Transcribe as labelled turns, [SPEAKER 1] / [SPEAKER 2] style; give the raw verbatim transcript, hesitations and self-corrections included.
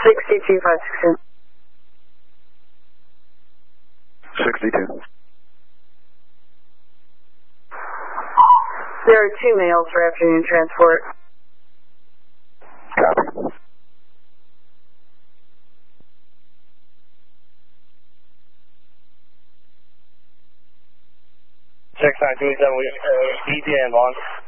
[SPEAKER 1] sixty-two, five six two.
[SPEAKER 2] sixty-two.
[SPEAKER 1] There are two males for afternoon transport.
[SPEAKER 2] Copy.
[SPEAKER 3] six nine two seven, we, uh, E T A and Vaughn.